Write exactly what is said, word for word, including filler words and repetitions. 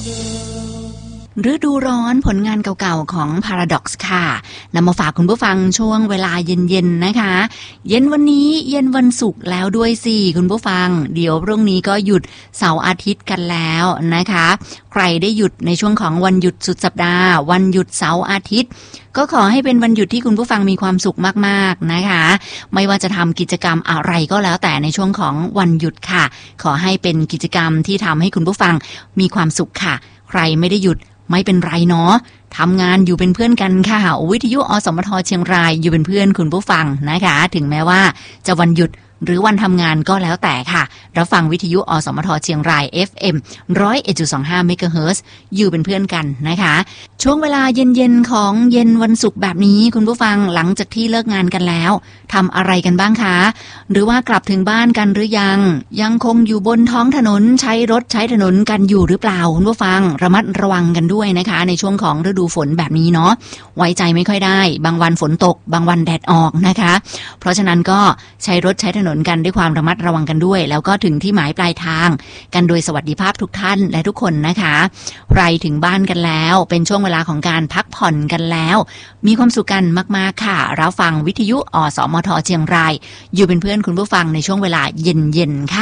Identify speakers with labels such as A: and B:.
A: ฤดูร้อนผลงานเก่าๆของ Paradox ค่ะนำมาฝากคุณผู้ฟังช่วงเวลาเย็นๆนะคะเย็นวันนี้เย็นวันศุกร์แล้วด้วยสิคุณผู้ฟังเดี๋ยวพรุ่งนี้ก็หยุดเสาร์อาทิตย์กันแล้วนะคะใครได้หยุดในช่วงของวันหยุดสุดสัปดาห์วันหยุดเสาร์อาทิตย์ก็ขอให้เป็นวันหยุดที่คุณผู้ฟังมีความสุขมากๆนะคะไม่ว่าจะทำกิจกรรมอะไรก็แล้วแต่ในช่วงของวันหยุดค่ะขอให้เป็นกิจกรรมที่ทำให้คุณผู้ฟังมีความสุขค่ะใครไม่ได้หยุดไม่เป็นไรเนาะทำงานอยู่เป็นเพื่อนกันค่ะวิทยุอสมทเชียงรายอยู่เป็นเพื่อนคุณผู้ฟังนะคะถึงแม้ว่าจะวันหยุดหรือวันทำงานก็แล้วแต่ค่ะรับฟังวิทยุอสมทเชียงราย เอฟ เอ็ม หนึ่งศูนย์เอ็ดจุดสองห้า เมกะเฮิรตซ์อยู่เป็นเพื่อนกันนะคะช่วงเวลาเย็นๆของเย็นวันศุกร์แบบนี้คุณผู้ฟังหลังจากที่เลิกงานกันแล้วทำอะไรกันบ้างคะหรือว่ากลับถึงบ้านกันหรือยังยังคงอยู่บนท้องถนนใช้รถใช้ถนนกันอยู่หรือเปล่าคุณผู้ฟังระมัดระวังกันด้วยนะคะในช่วงของฤดูฝนแบบนี้เนาะไว้ใจไม่ค่อยได้บางวันฝนตกบางวันแดดออกนะคะเพราะฉะนั้นก็ใช้รถใช้ถนนกันด้วยความระมัดระวังกันด้วยแล้วก็ถึงที่หมายปลายทางกันโดยสวัสดิภาพทุกท่านและทุกคนนะคะใครถึงบ้านกันแล้วเป็นช่วงเวลาของการพักผ่อนกันแล้วมีความสุขกันมากๆค่ะรับฟังวิทยุอสมทเชียงรายอยู่เป็นเพื่อนคุณผู้ฟังในช่วงเวลาเย็นๆค่ะ